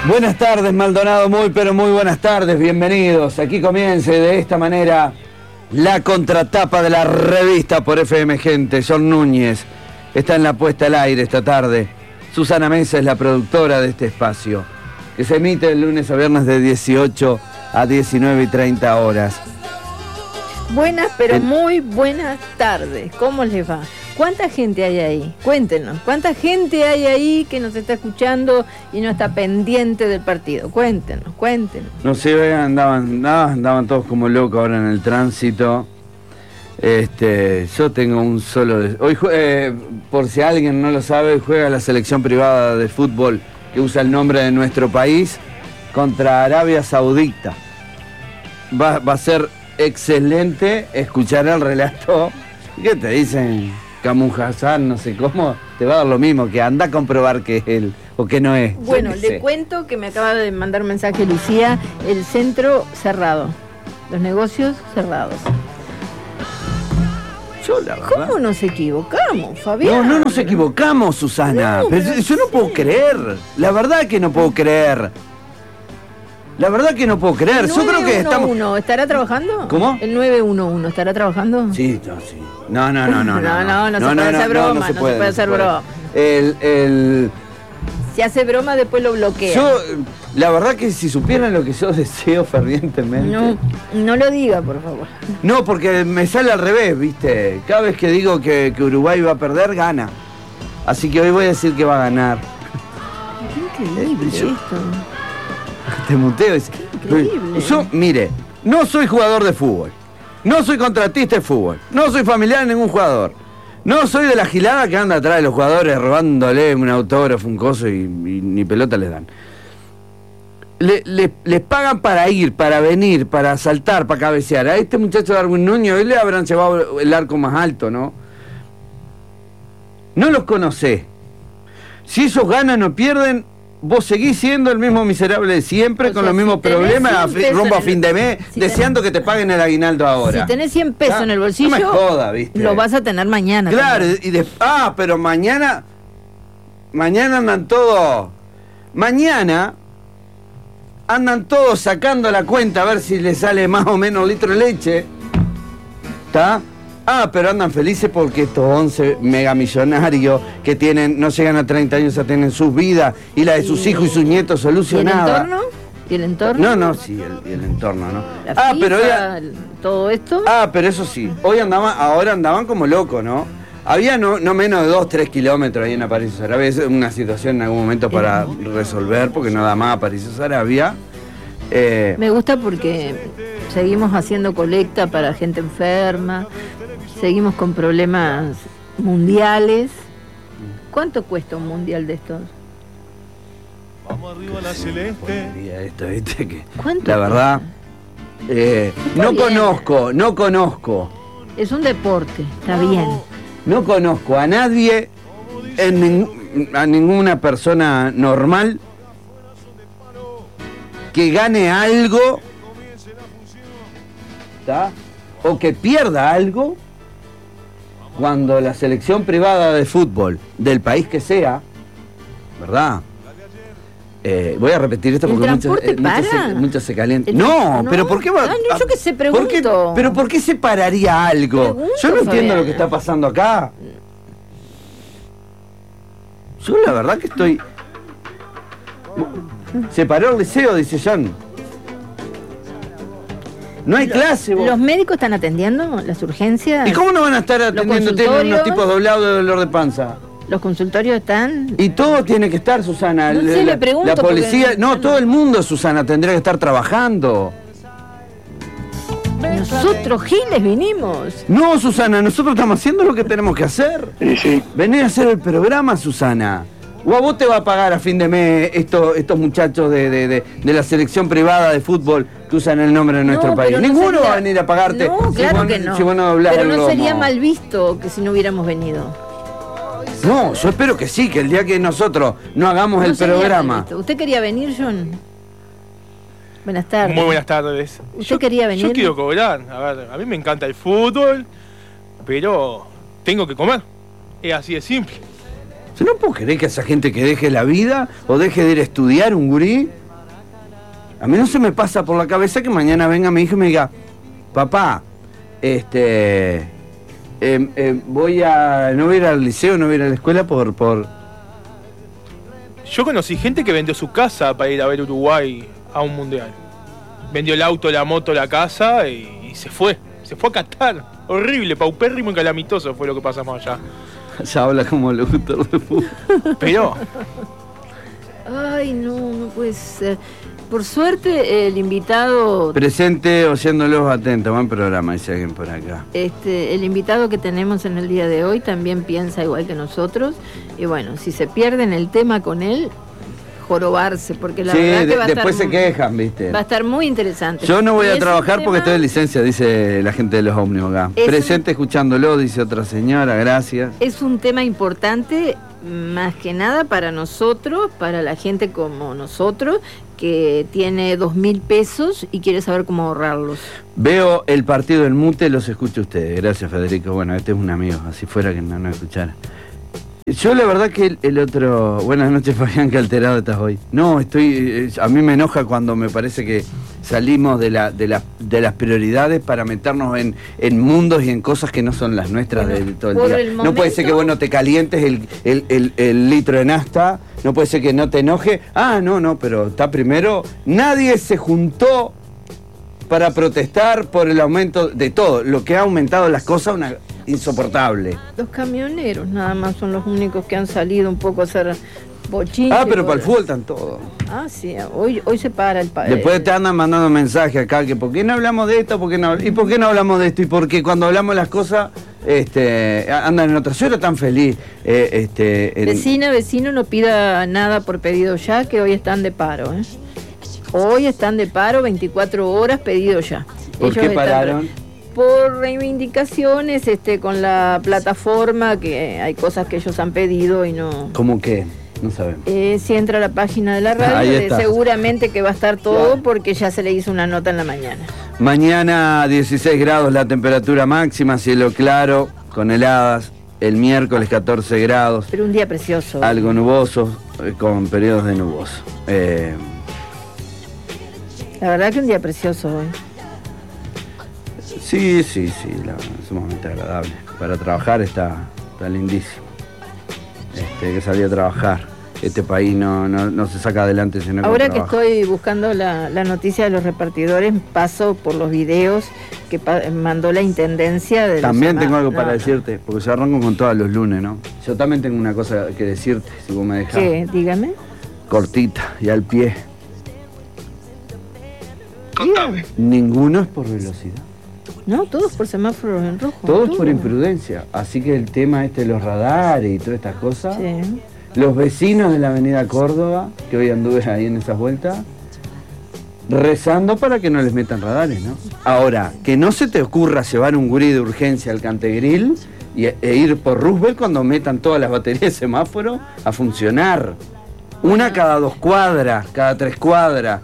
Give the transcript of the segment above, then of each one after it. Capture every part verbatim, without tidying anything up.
Buenas tardes, Maldonado, muy pero muy buenas tardes, bienvenidos. Aquí comience de esta manera la contratapa de la revista por F M Gente. John Núñez está en la puesta al aire esta tarde. Susana Mesa es la productora de este espacio, que se emite el lunes a viernes de dieciocho a diecinueve y treinta horas. Buenas, pero el... muy buenas tardes. ¿Cómo les va? ¿Cuánta gente hay ahí? Cuéntenos. ¿Cuánta gente hay ahí que nos está escuchando y no está pendiente del partido? Cuéntenos, cuéntenos. No sé, hoy andaban, no, andaban todos como locos ahora en el tránsito. Este, yo tengo un solo... De... Hoy, eh, por si alguien no lo sabe, juega la selección privada de fútbol que usa el nombre de nuestro país contra Arabia Saudita. Va, va a ser excelente escuchar el relato. ¿Qué te dicen? Camus Hassan, no sé cómo, te va a dar lo mismo, que anda a comprobar que es él o que no es. Bueno, le sé. cuento que me acaba de mandar un mensaje Lucía, el centro cerrado, los negocios cerrados. Yo, la verdad... ¿Cómo nos equivocamos, Fabián? No, no nos equivocamos, Susana. No, pero pero yo no sí. puedo creer. La verdad que no puedo creer. La verdad que no puedo creer. Yo creo que estamos... nueve uno uno, ¿estará trabajando? ¿Cómo? El nueve uno uno, ¿estará trabajando? Sí, no, sí. No, no, no, no. No, no, no, no se puede hacer broma, no se puede hacer broma. El, el... Si hace broma, después lo bloquea. Yo, la verdad que si supieran lo que yo deseo fervientemente... No, no lo diga, por favor. No, porque me sale al revés, ¿viste? Cada vez que digo que, que Uruguay va a perder, gana. Así que hoy voy a decir que va a ganar. Qué increíble Eh, yo- esto. Te muteo. Es... Increíble. Yo, mire, no soy jugador de fútbol. No soy contratista de fútbol. No soy familiar de ningún jugador. No soy de la gilada que anda atrás de los jugadores robándole un autógrafo, un coso y, y ni pelota les dan. Le, le- les pagan para ir, para venir, para saltar, para cabecear. A este muchacho Darwin Núñez hoy le habrán llevado el arco más alto, ¿no? No los conocés. Si ellos ganan o pierden, vos seguís siendo el mismo miserable de siempre, O con sea, los mismos si tenés problemas, a cien fi- pesos rumbo a en el- fin de mes, si deseando que te paguen el aguinaldo ahora. Si tenés cien pesos Ah, en el bolsillo, no me joda, ¿viste? lo vas a tener mañana. Claro, también. y de, ah, pero mañana, mañana andan todos, mañana andan todos sacando la cuenta a ver si les sale más o menos litro de leche, ¿está? Ah, pero andan felices porque estos once megamillonarios que tienen, no llegan a treinta años, ya tienen sus vidas y la de sus Y- hijos y sus nietos ¿Y el solucionadas. entorno? ¿Y el entorno? No, no, sí, el, el entorno, ¿no? La Ah, FIFA, pero hoy, el- todo esto. ah, pero eso sí, hoy andaban, ahora andaban como locos, ¿no? Había no, no menos de dos, tres kilómetros ahí en Aparicio Sarabia. Es una situación en algún momento para resolver, porque no da más Aparicio Sarabia. Eh, Me gusta porque seguimos haciendo colecta para gente enferma, seguimos con problemas mundiales. ¿Cuánto cuesta un mundial de estos? Vamos arriba la celeste. Día esto, ¿viste? Que, ¿Cuánto la verdad, eh, Está no bien. conozco, no conozco, Es un deporte, está bien. no conozco a nadie, en nin- a ninguna persona normal que gane algo, ¿tá? O que pierda algo cuando la selección privada de fútbol del país que sea, ¿verdad? Eh, voy a repetir esto ¿El porque muchos transporte eh, muchos para? se, muchos se calientan. ¿El No, transporte? pero No. ¿por qué va? Ah, no, yo qué sé, ¿por qué- pregunto. pero ¿por qué se pararía algo? Pregunto, Yo no entiendo Fabián. lo que está pasando acá. Yo la verdad que estoy... Se paró el liceo, dice John. No hay clase, vos. ¿Los médicos están atendiendo las urgencias? ¿Y cómo no van a estar atendiendo? Tienen consultorios? unos tipos doblados de dolor de panza. ¿Los consultorios están? Y todo tiene que estar, Susana. No La- sé, la, le pregunto la policía, porque- no, todo el mundo, Susana, tendría que estar trabajando. Nosotros, Giles, vinimos. No, Susana, nosotros estamos haciendo lo que tenemos que hacer. Sí, sí. Venir a hacer el programa, Susana. O a vos te va a pagar a fin de mes estos, estos muchachos de, de, de, de la selección privada de fútbol que usan el nombre de nuestro No, país. pero no Ninguno sería- va a venir a pagarte No, si, claro vos, que no. si vos no doblás Pero el no sería lomo. mal visto que si no hubiéramos venido. No, yo espero que sí, que el día que nosotros no hagamos No el sería mal programa. visto. ¿Usted quería venir, John? Buenas tardes. Muy buenas tardes. ¿Usted quería venir? Yo quiero cobrar. A ver, a mí me encanta el fútbol, pero tengo que comer. Es así de simple. Yo no puedo creer que esa gente que deje la vida o deje de ir a estudiar un gurí. A mí no se me pasa por la cabeza que mañana venga mi hijo y me diga, papá, este, eh, eh, voy a, no voy a ir al liceo, no voy a ir a la escuela por, por... Yo conocí gente que vendió su casa para ir a ver Uruguay a un mundial. Vendió el auto, la moto, la casa y, y se fue. Se fue a Qatar. Horrible, paupérrimo y calamitoso fue lo que pasamos allá. Ya habla como locutor de fútbol. Pero... Ay, no, no puede ser. Por suerte, el invitado... Presente, oyéndolos atentos, buen programa, dice alguien por acá. Este, el invitado que tenemos en el día de hoy también piensa igual que nosotros. Y bueno, si se pierden el tema con él, jorobarse, porque la sí, verdad que de, va a después estar se quejan, ¿viste? Va a estar muy interesante. Yo no voy Y a es trabajar un porque tema- estoy de licencia, dice la gente de los ómnibus acá. Es Presente un- escuchándolo, dice otra señora, gracias. Es un tema importante, más que nada para nosotros, para la gente como nosotros, que tiene dos mil pesos y quiere saber cómo ahorrarlos. Veo el partido del Mute, los escucho a ustedes. Gracias, Federico. Bueno, este es un amigo, así fuera que no nos escuchara. Yo la verdad que el, el otro... Buenas noches, Fabián, que alterado estás hoy. No, estoy... A mí me enoja cuando me parece que salimos de, la, de, la, de las prioridades para meternos en, en mundos y en cosas que no son las nuestras Bueno, de todo el por día. el No puede ser que momento- bueno te calientes el, el, el, el litro de nafta, no puede ser que no te enoje. Ah, no, no, pero está primero... Nadie se juntó para protestar por el aumento de todo. Lo que ha aumentado las cosas, una insoportable. Los camioneros nada más son los únicos que han salido un poco a hacer bochinche. Ah, pero por- para el fútbol están todos. Ah, sí, hoy, hoy se para el país. Después te andan mandando mensajes acá que ¿por qué no hablamos de esto? ¿Por qué no? ¿Y por qué no hablamos de esto? Y porque cuando hablamos de las cosas este, andan en otra. Yo era tan feliz. Eh, este, en- Vecina, vecino, no pida nada por pedido ya, que hoy están de paro. ¿eh? Hoy están de paro, veinticuatro horas, pedido ya. ¿Por qué están- pararon? Por reivindicaciones este, con la plataforma, que hay cosas que ellos han pedido y no... ¿Cómo qué? No sabemos. Eh, si entra a la página de la Ahí radio, de- está. seguramente que va a estar todo Claro. porque ya se le hizo una nota en la mañana. Mañana dieciséis grados la temperatura máxima, cielo claro, con heladas. El miércoles catorce grados, Pero un día precioso. algo nuboso, eh, con periodos de nuboso. Eh, La verdad que un día precioso hoy. sí, sí, sí, la, es sumamente agradable. Para trabajar está, está lindísimo. Este, que salir a trabajar. Este país no, no, no se saca adelante si no con Ahora que trabajo. estoy buscando la, la noticia de los repartidores, paso por los videos que pa- mandó la intendencia de los También ama- tengo algo no, para no. decirte, porque yo arranco con todos los lunes, ¿no? Yo también tengo una cosa que decirte, si vos me dejás. ¿Qué? Dígame. Cortita y al pie. Dígame. Ninguno es por velocidad. No, todos por semáforos en rojo. Todos por todo. imprudencia. Así que el tema este de los radares y todas estas cosas. Sí. Los vecinos de la avenida Córdoba, que hoy anduve ahí en esas vueltas, rezando para que no les metan radares, ¿no? Ahora, que no se te ocurra llevar un gurí de urgencia al Cantegril y, e ir por Roosevelt cuando metan todas las baterías de semáforo a funcionar. Una cada dos cuadras, cada tres cuadras.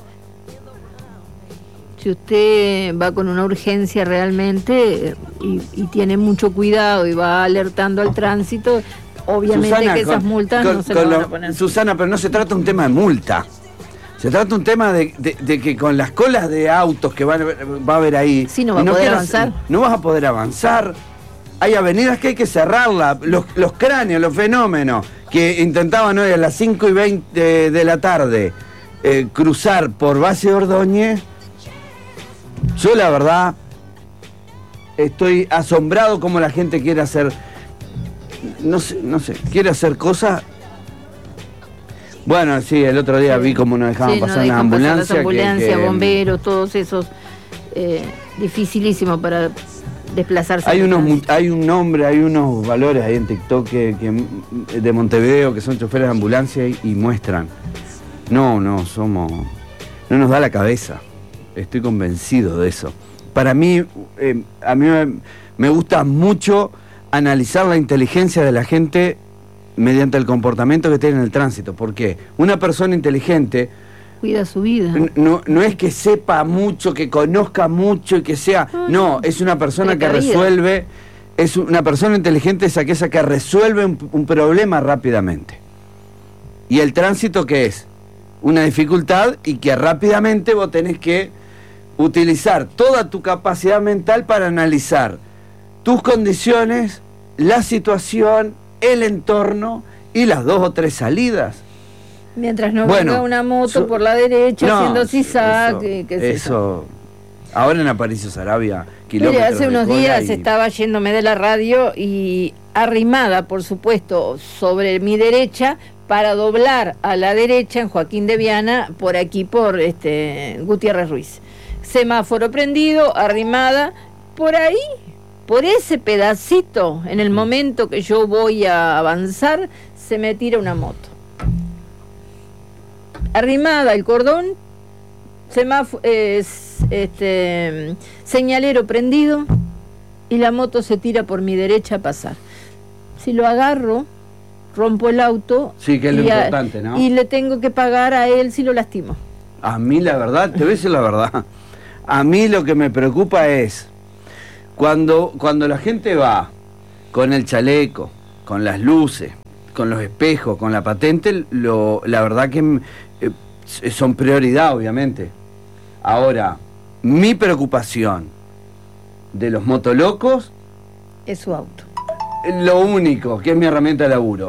Si usted va con una urgencia realmente eh, y, y tiene mucho cuidado y va alertando al tránsito, obviamente Susana, que esas con- multas con- no se con le van lo- a poner. Susana, pero no se trata de un tema de multa. Se trata de un tema de, de- de que con las colas de autos que van, a- va a haber ahí... Sí, no va y a poder quieras- avanzar. No vas a poder avanzar. Hay avenidas que hay que cerrarlas. Los, los cráneos, los fenómenos que intentaban hoy a las cinco y veinte de la tarde eh, cruzar por Base Ordóñez. Yo la verdad estoy asombrado como la gente quiere hacer... No sé, no sé, quiere hacer cosas... Bueno, sí, el otro día vi cómo nos dejaban Sí, no pasar las dejan pasar ambulancias. las ambulancias, que- que- bomberos, todos esos. Eh, dificilísimo para desplazarse. Hay, en el unos, mu- tránsito. hay un nombre, hay unos valores ahí en TikTok que, que- de Montevideo que son choferes de ambulancia y, y muestran. No, no, somos... No nos da la cabeza. Estoy convencido de eso. Para mí, eh, a mí me, me gusta mucho analizar la inteligencia de la gente mediante el comportamiento que tiene en el tránsito. Porque una persona inteligente Cuida su vida. n- no, no es que sepa mucho, que conozca mucho y que sea... No, es una persona que Precavida. resuelve es una persona inteligente, es aquella que resuelve un, un problema rápidamente. Y el tránsito, ¿qué es? Una dificultad, y que rápidamente vos tenés que utilizar toda tu capacidad mental para analizar tus condiciones, la situación, el entorno y las dos o tres salidas. Mientras no Bueno, venga una moto so- por la derecha No, haciendo sí, zigzag, eso, y qué sé yo. eso. Ahora en Aparicio Sarabia, Mire, kilómetros hace de unos cola días y- estaba yéndome de la radio y arrimada, por supuesto, sobre mi derecha para doblar a la derecha en Joaquín de Viana, por aquí por este Gutiérrez Ruiz. Semáforo prendido, arrimada, por ahí, por ese pedacito, en el momento que yo voy a avanzar, se me tira una moto. Arrimada el cordón, semáforo, eh, este, señalero prendido, y la moto se tira por mi derecha a pasar. Si lo agarro, rompo el auto. Sí, que es lo y a- importante, ¿no? Y le tengo que pagar a él si lo lastimo. A mí la verdad, te voy a decir la verdad, a mí lo que me preocupa es cuando, cuando la gente va con el chaleco, con las luces, con los espejos, con la patente, lo, la verdad que eh, son prioridad, obviamente. Ahora, mi preocupación de los motolocos, Es su auto. lo único, que es mi herramienta de laburo.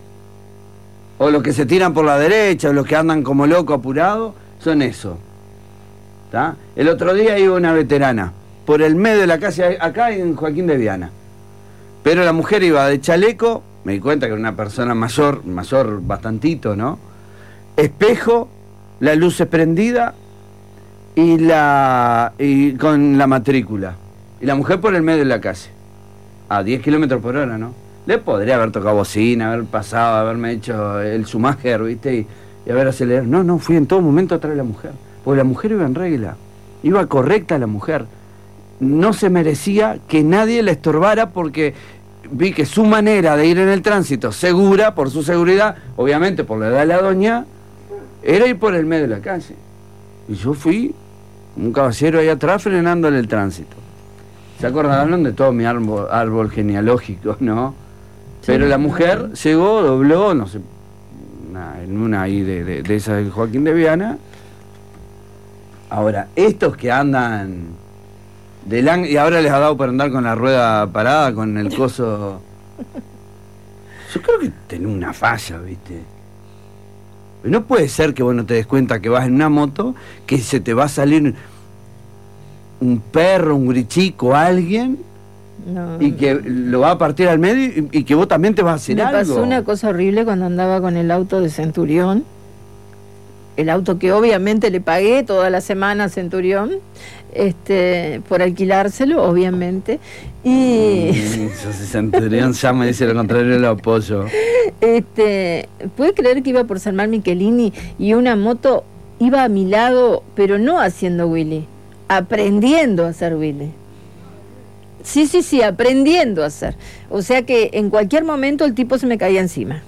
O los que se tiran por la derecha, o los que andan como loco apurado, son eso. ¿Tá? El otro día iba una veterana por el medio de la calle, acá en Joaquín de Viana. Pero la mujer iba de chaleco, me di cuenta que era una persona mayor, mayor bastantito, ¿no? Espejo, las luces prendidas y la y con la matrícula. Y la mujer por el medio de la calle. A diez kilómetros por hora, ¿no? Le podría haber tocado bocina, haber pasado, haberme hecho el Schumacher, ¿viste? Y, y haber acelerado. No, no, fui en todo momento atrás de la mujer. Porque la mujer iba en regla. Iba correcta la mujer. No se merecía que nadie la estorbara, porque vi que su manera de ir en el tránsito, segura, por su seguridad, obviamente por la edad de la doña, era ir por el medio de la calle. Y yo fui, un caballero ahí atrás, frenándole el tránsito. ¿Se acordaron de todo mi árbol, árbol genealógico, no? Pero Sí, la mujer llegó, dobló, no sé, una- en una ahí de, de, de esa de Joaquín de Viana. Ahora, estos que andan del ang- y ahora les ha dado por andar con la rueda parada, con el coso. Yo creo que tenés una falla, ¿viste? No puede ser que vos no te des cuenta que vas en una moto, que se te va a salir un perro, un grichico, alguien, No. y que lo va a partir al medio, y, y que vos también te vas a hacer Me algo. pasó una cosa horrible cuando andaba con el auto de Centurión. El auto que obviamente le pagué toda la semana a Centurión, este, por alquilárselo, obviamente. Y Mm, yo si Centurión ya me dice lo contrario, lo apoyo. este, ¿puede creer que iba por San Mar Michelini y una moto iba a mi lado, pero no haciendo Willy, aprendiendo a hacer Willy? Sí, sí, sí, aprendiendo a hacer. O sea que en cualquier momento el tipo se me caía encima.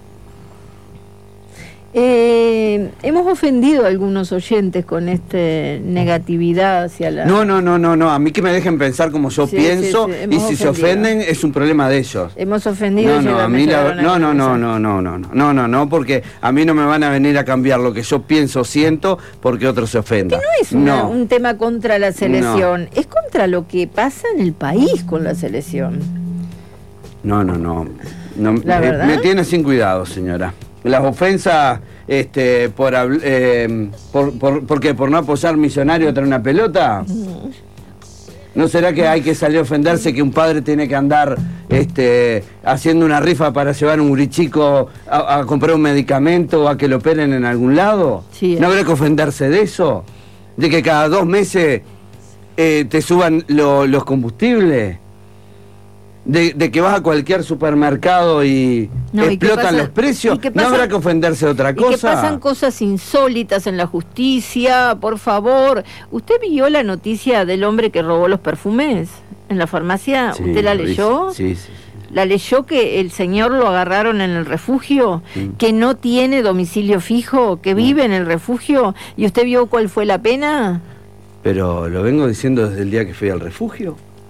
Eh, hemos ofendido a algunos oyentes con esta negatividad hacia la... No, no, no, no, no. A mí que me dejen pensar como yo Sí, pienso, sí, sí, y hemos si se ofendido. ofenden es un problema de ellos. Hemos ofendido... No, y no, ya a me mí la, llegaron a no, no, no, cabeza. no, no, no, no, no, no, no, porque a mí no me van a venir a cambiar lo que yo pienso, siento, porque otros se ofendan. Que no es una- No. un tema contra la selección, es contra lo que pasa en el país con la selección. No, no, no. no ¿La me, verdad? me tiene sin cuidado, señora. Las ofensas, este, por, habl- eh, por, por, ¿por qué? ¿Por no apoyar millonario a traer una pelota? ¿No será que hay que salir a ofenderse que un padre tiene que andar este, haciendo una rifa para llevar un gurichico a, a comprar un medicamento o a que lo operen en algún lado? Sí, ¿No es. habrá que ofenderse de eso? ¿De que cada dos meses eh, te suban lo- los combustibles? De, de que vas a cualquier supermercado y No, ¿y qué explotan pasa? los precios. ¿Y qué ¿No pasa? habrá que ofenderse de otra Y cosa? que pasan cosas insólitas en la justicia, por favor. ¿Usted vio la noticia del hombre que robó los perfumes en la farmacia? Sí, ¿Usted la lo leyó? hice. Sí, sí. ¿La leyó que el señor lo agarraron en el refugio? Sí. ¿Que no tiene domicilio fijo? ¿Que vive en el refugio? ¿Y usted vio cuál fue la pena? Pero lo vengo diciendo desde el día que fui al refugio.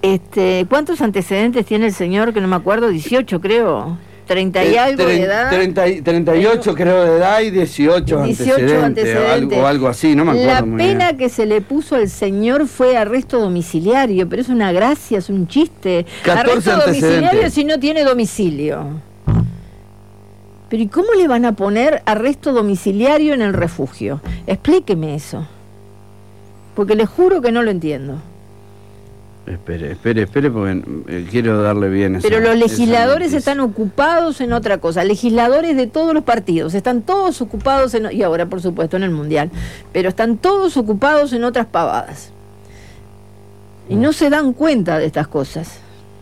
Este, ¿cuántos antecedentes tiene el señor? Que no me acuerdo, dieciocho creo. treinta y algo de edad. treinta, treinta y ocho creo de edad y dieciocho, dieciocho antecedentes, antecedentes. O, algo, o algo así, no me acuerdo La muy pena bien. que se le puso al señor fue arresto domiciliario, pero es una gracia, es un chiste. catorce Arresto domiciliario antecedentes. si no tiene domicilio. Pero ¿y cómo le van a poner arresto domiciliario en el refugio? Explíqueme eso. Porque le juro que no lo entiendo. Espere, espere, espere, porque eh, quiero darle bien esa, Pero los legisladores esa están ocupados en otra cosa. Legisladores de todos los partidos están todos ocupados en, y ahora por supuesto en el Mundial, pero están todos ocupados en otras pavadas. Y no se dan cuenta de estas cosas.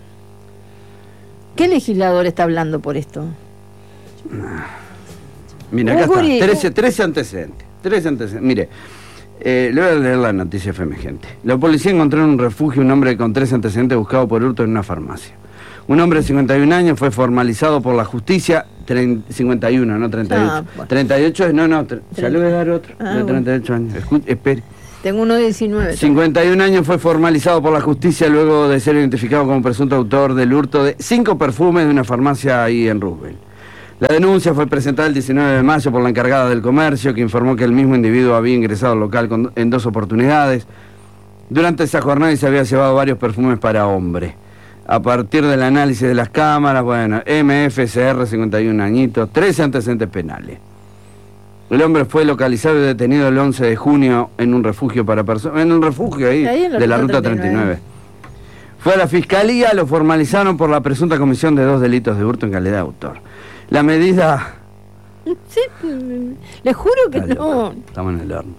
¿Qué legislador está hablando por esto? Mira, acá Uguri, está, trece, trece antecedentes. trece antecedentes. Mire, eh, le voy a leer la noticia F M, gente. La policía encontró en un refugio un hombre con tres antecedentes buscado por hurto en una farmacia. Un hombre de cincuenta y un años fue formalizado por la justicia, cincuenta y uno, no treinta y ocho. Ah, bueno. treinta y ocho es, no, no, tre- ya le voy a dar otro, Ah, de treinta y ocho años. Escu- espere. Tengo uno de diecinueve. cincuenta y un años fue formalizado por la justicia luego de ser identificado como presunto autor del hurto de cinco perfumes de una farmacia ahí en Roosevelt. La denuncia fue presentada el diecinueve de mayo por la encargada del comercio, que informó que el mismo individuo había ingresado al local con- en dos oportunidades. Durante esa jornada y se había llevado varios perfumes para hombre. A partir del análisis de las cámaras, bueno, M F C R, cincuenta y un añitos, trece antecedentes penales. El hombre fue localizado y detenido el once de junio en un refugio para personas, en un refugio ahí, Ahí en la de la ruta ruta treinta y nueve. treinta Fue a la fiscalía, lo formalizaron por la presunta comisión de dos delitos de hurto en calidad de autor. La medida... Sí, mm, le juro que Dale, no. papá, estamos en el horno.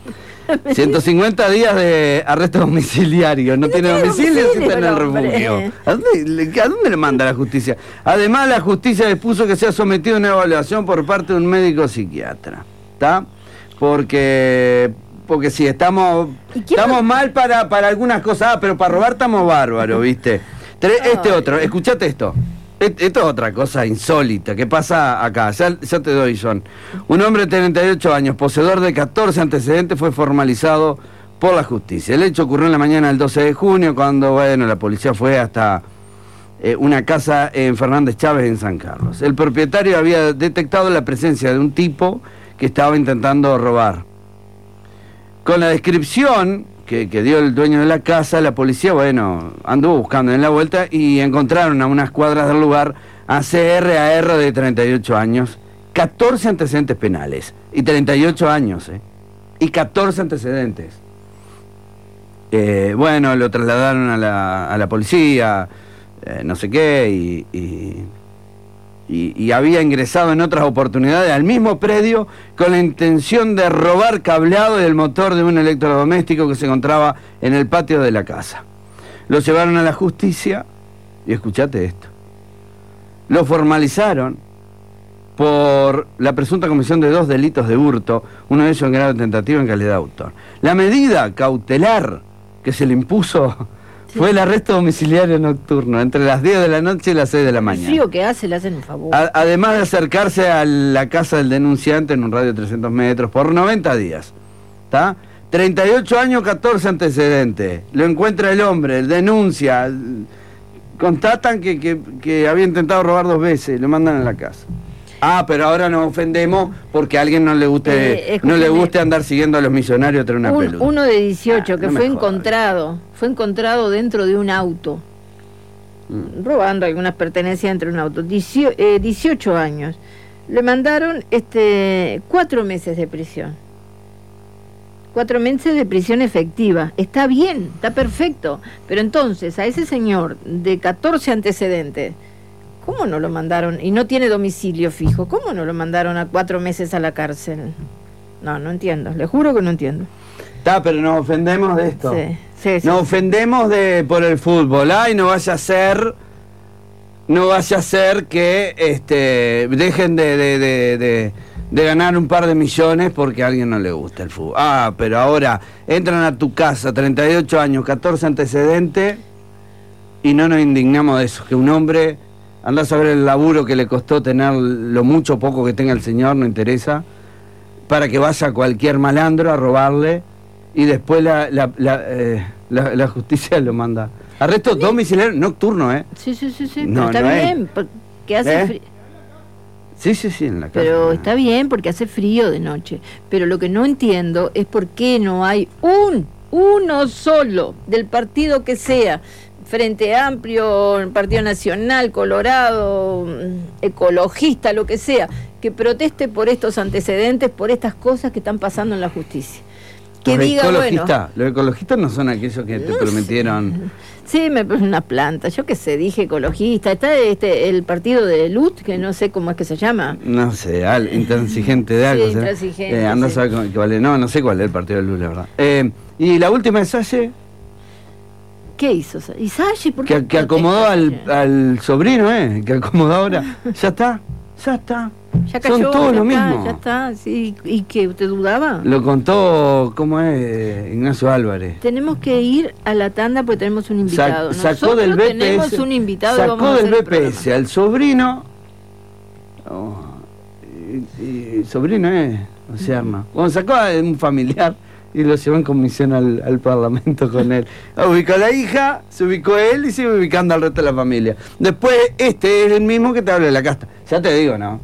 ciento cincuenta días de arresto domiciliario. No, No tiene tiene domicilio, domicilio, está en el el hombre. refugio. ¿A dónde, le- ¿A dónde le manda la justicia? Además, la justicia dispuso que sea sometido a una evaluación por parte de un médico psiquiatra. ¿Está? Porque... Porque si estamos ¿Y quién estamos lo- mal para, para algunas cosas, ah, pero para robar estamos bárbaros, ¿viste? Tre- Este Ay. otro, escuchate esto. Et- Esto es otra cosa insólita que pasa acá, ya, ya te doy, John. Un hombre de treinta y ocho años, poseedor de catorce antecedentes, fue formalizado por la justicia. El hecho ocurrió en la mañana del doce de junio, cuando, bueno, la policía fue hasta eh, una casa en Fernández Chávez, en San Carlos. El propietario había detectado la presencia de un tipo que estaba intentando robar. Con la descripción que, que dio el dueño de la casa, la policía, bueno, anduvo buscando en la vuelta y encontraron a unas cuadras del lugar a C R A R de treinta y ocho años, catorce antecedentes penales, y treinta y ocho años, ¿eh? Y catorce antecedentes. Eh, bueno, lo trasladaron a la, a la policía, eh, no sé qué, y... y Y, y había ingresado en otras oportunidades al mismo predio con la intención de robar cableado del motor de un electrodoméstico que se encontraba en el patio de la casa. Lo llevaron a la justicia y escuchate esto. Lo formalizaron por la presunta comisión de dos delitos de hurto, uno de ellos en grado de tentativa en calidad de autor. La medida cautelar que se le impuso fue el arresto domiciliario nocturno, entre las diez de la noche y las seis de la El mañana. frío que hace le hacen un favor. A- además de acercarse a la casa del denunciante en un radio de trescientos metros por noventa días. ¿Está? treinta y ocho años, catorce antecedentes. Lo encuentra el hombre, denuncia. Constatan que, que, que había intentado robar dos veces, lo mandan a la casa. Ah, pero ahora nos ofendemos porque a alguien no le guste, Eh, no le escúcheme. guste andar siguiendo a los millonarios tras una Un- peluda. uno de dieciocho Ah, que no me fue jodas. encontrado, fue encontrado dentro de un auto, Mm. robando algunas pertenencias dentro de un auto, Diecio- eh, dieciocho años. Le mandaron este cuatro meses de prisión. Cuatro meses de prisión efectiva. Está bien, está perfecto. Pero entonces, a ese señor de catorce antecedentes, ¿cómo no lo mandaron? Y no tiene domicilio fijo. ¿Cómo no lo mandaron a cuatro meses a la cárcel? No, no entiendo. Le juro que no entiendo. Está, pero nos ofendemos de esto. Sí, sí, sí. Nos ofendemos de por el fútbol. Ay, no vaya a ser, no vaya a ser que este dejen de, de, de, de, de ganar un par de millones porque a alguien no le gusta el fútbol. Ah, pero ahora entran a tu casa, treinta y ocho años, catorce antecedentes, y no nos indignamos de eso, que un hombre, anda a saber el laburo que le costó tener lo mucho o poco que tenga el señor, no interesa, para que vaya cualquier malandro a robarle y después la, la, la, eh, la, la justicia lo manda Arresto domiciliario nocturno, ¿eh? Sí, sí, sí, sí. No, pero está no es. bien, porque hace ¿Eh? frío. Sí, sí, sí, en la casa. Pero está bien porque hace frío de noche. Pero lo que no entiendo es por qué no hay un, uno solo del partido que sea, Frente Amplio, Partido Nacional, Colorado, ecologista, lo que sea, que proteste por estos antecedentes, por estas cosas que están pasando en la justicia. Que los diga, ecologistas, bueno, los ecologistas no son aquellos que te no prometieron. Sí, me puse una planta, yo qué sé, dije ecologista. Está este el partido de L U T, que no sé cómo es que se llama. No sé, al, intransigente de algo. Sí, ¿será? intransigente, Eh, anda a sí. saber cómo- qué vale. No, no sé cuál es el partido de Lula, la verdad. Eh, y la última es Salle, ¿Qué hizo? ¿Y Salle? ¿Por qué que, que acomodó al, protesta? al sobrino, ¿eh? Que acomodó ahora. Ya está, ya está. Ya cayó, Son todos ya lo está, mismo. Ya está, sí. ¿Y qué? ¿Usted dudaba? Lo contó, ¿cómo es? Ignacio Álvarez. Tenemos que ir a la tanda porque tenemos un Sac- invitado. sacó Nosotros del B P S. tenemos un invitado y vamos Sacó a del hacer el B P S programa. al sobrino. Oh, y, y sobrino es, o sea, arma. Bueno, sacó a un familiar y lo llevó en comisión al, al Parlamento con él. Ubicó a la hija, se ubicó él y sigue ubicando al resto de la familia. Después, este es el mismo que te habla de la casta. Ya te digo, ¿no?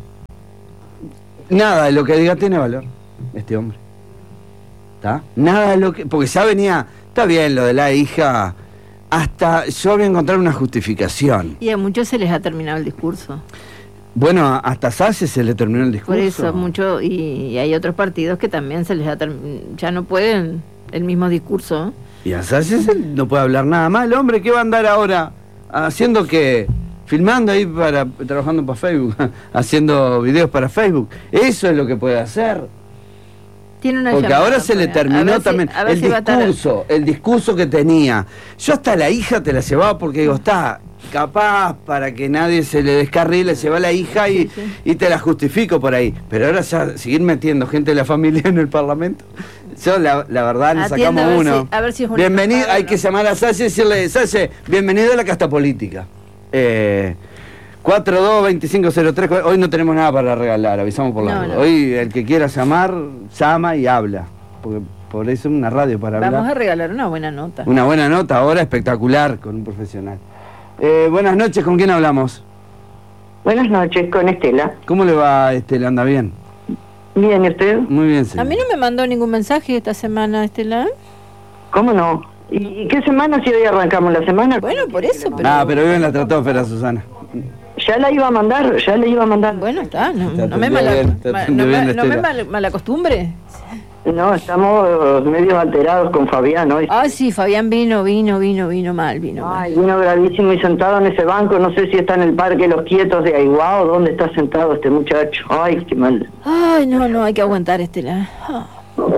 Nada de lo que diga tiene valor, este hombre. ¿Está? Nada de lo que... Porque ya venía... Está bien lo de la hija... Hasta yo voy a encontrar una justificación. Y a muchos se les ha terminado el discurso. Bueno, hasta Salle se le terminó el discurso. Por eso, mucho, y, y hay otros partidos que también se les ha term- ya no pueden el mismo discurso. Y a Salle se- no puede hablar nada más. El hombre, ¿qué va a andar ahora? Haciendo que... Filmando ahí para... Trabajando para Facebook. Haciendo videos para Facebook. Eso es lo que puede hacer. Tiene una Porque llamada, ahora se le pues, a ver terminó si- también a ver el si va a estar- discurso, el discurso que tenía. Yo hasta la hija te la llevaba porque digo, está capaz para que nadie se le descarrile, lleva a la hija y, Sí, sí. y te la justifico por ahí. Pero ahora ya seguir metiendo gente de la familia en el Parlamento. Yo la, la verdad le Atienda sacamos a ver uno. si- a ver si es un Bienvenido, embajador, hay ¿no? que llamar a Salle y decirle, Salle, bienvenido a la casta política. Eh, cuatro dos veinticinco cero tres, hoy no tenemos nada para regalar, avisamos por la No, duda. no. Hoy el que quiera llamar, llama y habla. Porque por eso es una radio para Vamos a hablar. regalar una buena nota. Una buena nota ahora, espectacular, con un profesional. Eh, buenas noches, ¿con quién hablamos? Buenas noches, con Estela. ¿Cómo le va, Estela? ¿Anda bien? Bien, ¿y usted? Muy bien, señor. A mí no me mandó ningún mensaje esta semana, Estela. ¿Cómo no? ¿Y, y qué semana si hoy arrancamos la semana? Bueno, por eso, pero... Ah, pero vive en la estratosfera, Susana. Ya la iba a mandar, ya la iba a mandar. Bueno, está, no, Te no me, atendió mala, bien, te ma- atendió no bien, me, no me Estela. mal, malacostumbre. No, estamos medio alterados con Fabián hoy. Ah, sí, Fabián vino, vino, vino, vino mal, vino mal. Ay, vino gravísimo y sentado en ese banco, no sé si está en el Parque Los Quietos de Aiguá o dónde está sentado este muchacho. Ay, qué mal. Ay, no, no, hay que aguantar, Estela. Ah,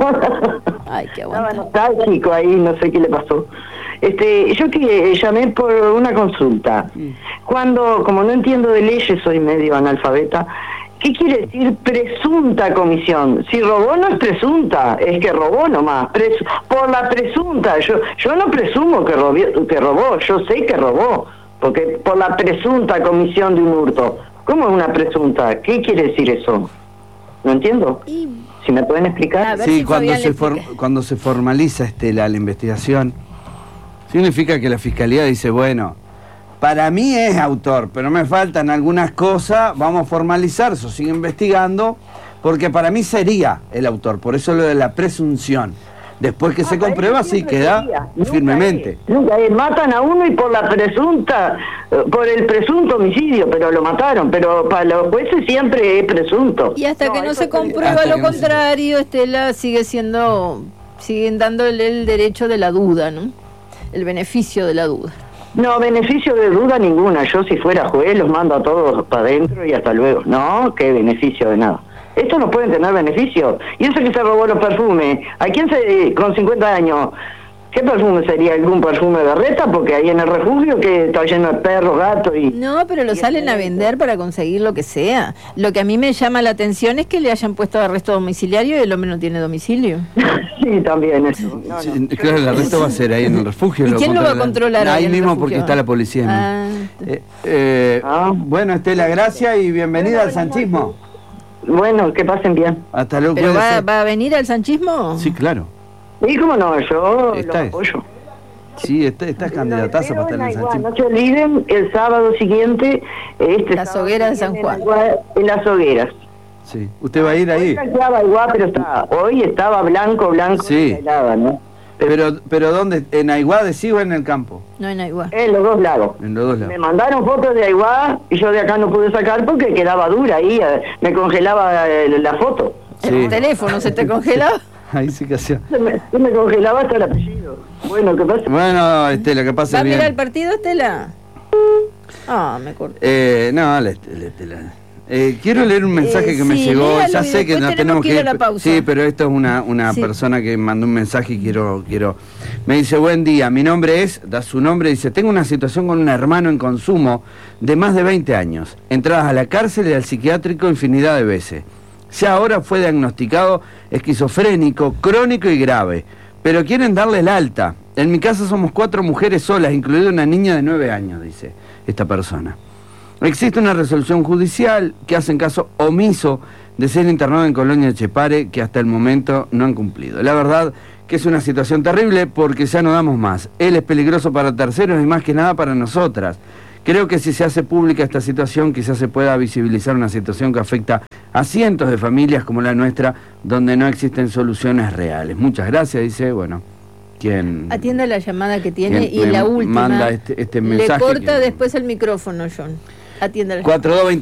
hay que Estaba aguantar. nostálgico ahí, no sé qué le pasó. Este, yo que llamé por una consulta. Cuando, como no entiendo de leyes, soy medio analfabeta, ¿qué quiere decir presunta comisión? Si robó no es presunta, es que robó nomás. Pres- por la presunta, yo yo no presumo que robó, que robó, yo sé que robó, porque por la presunta comisión de un hurto. ¿Cómo es una presunta? ¿Qué quiere decir eso? No entiendo. Y Si me pueden A explicar. ver Sí, si cuando Fabián se, le for- explica. cuando se formaliza, Estela, la investigación, significa que la fiscalía dice, bueno, para mí es autor, pero me faltan algunas cosas, vamos a formalizar, eso sigue investigando, porque para mí sería el autor, por eso lo de la presunción. Después que se Ah, comprueba, eso sí siempre queda sería. Nunca firmemente. es, Nunca es. Matan a uno y por la presunta, eh, por el presunto homicidio, pero lo mataron, pero para los jueces siempre es presunto. Y hasta que no eso se comprueba hasta lo que no se- contrario, Estela, sigue siendo, siguen dándole el derecho de la duda, ¿no? El beneficio de la duda. No, beneficio de duda ninguna. Yo si fuera juez los mando a todos para adentro y hasta luego. No, qué beneficio de nada. Estos no pueden tener beneficio. Y eso que se robó los perfumes. ¿A quién se, con cincuenta años, qué perfume sería? ¿Algún perfume de reta? Porque ahí en el refugio que está lleno de perros, gatos y... No, pero lo salen a vender para conseguir lo que sea. Lo que a mí me llama la atención es que le hayan puesto arresto domiciliario y el hombre no tiene domicilio. Sí, también eso. No, no. Sí, claro, el arresto va a ser ahí en el refugio. ¿Y quién lo va a controlar ahí Ahí en el mismo refugio? porque está la policía. ¿no? Ah. Eh, eh, Ah. Bueno, Estela, gracias y bienvenida al sanchismo. Bueno, que pasen bien. Hasta luego. ¿Pero va, cuídese. va a venir al sanchismo? Sí, claro. Y cómo no, yo Está lo eso. apoyo. Sí, estás está candidataza para estar en el Aiguá. Sanchín. No se olviden, el sábado siguiente, este Las sábado hogueras de San en Juan. Aiguá, en las hogueras. Sí. ¿Usted va a ir ahí? Hoy estaba igual, pero está, hoy estaba blanco, blanco, Sí. helada, ¿no? Pero, pero ¿dónde? ¿En Aiguá de sí o en el campo? No en Aiguá. En los dos lados. En los dos Me lados. mandaron fotos de Aiguá y yo de acá no pude sacar porque quedaba dura ahí, eh, me congelaba eh, la foto. Sí. ¿El teléfono se te congeló? Ahí sí que hacía. Se me, se me congelaba hasta el apellido. Bueno, ¿qué pasa? Bueno, Estela, que pase ¿Va a bien. mirar el partido, Estela? Ah, me corté. Eh, no, la, la- Estela. Eh, quiero leer un mensaje Eh, que me sí, llegó. léalo Ya y sé que después no tenemos tenemos que que ir a la pausa. Sí, pero esto es una, una Sí. persona que mandó un mensaje y quiero, quiero. Me dice, buen día, mi nombre es, da su nombre, dice, tengo una situación con un hermano en consumo de más de veinte años. Entradas a la cárcel y al psiquiátrico infinidad de veces. Ya ahora fue diagnosticado esquizofrénico, crónico y grave. Pero quieren darle el alta. En mi casa somos cuatro mujeres solas, incluida una niña de nueve años, dice esta persona. Existe una resolución judicial que hacen caso omiso de ser internado en Colonia Chepare, que hasta el momento no han cumplido. La verdad que es una situación terrible porque ya no damos más. Él es peligroso para terceros y más que nada para nosotras. Creo que si se hace pública esta situación, quizás se pueda visibilizar una situación que afecta a cientos de familias como la nuestra, donde no existen soluciones reales. Muchas gracias, dice, bueno, quien... Atienda la llamada que tiene quien y me la última. manda este, este Le mensaje corta que- después el micrófono, John. Atienda la cuatro dos veinte